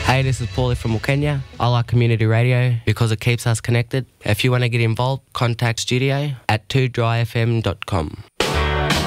Hey, this is Paulie from Kenya. I like community radio because it keeps us connected. If you want to get involved, contact studio at 2dryfm.com.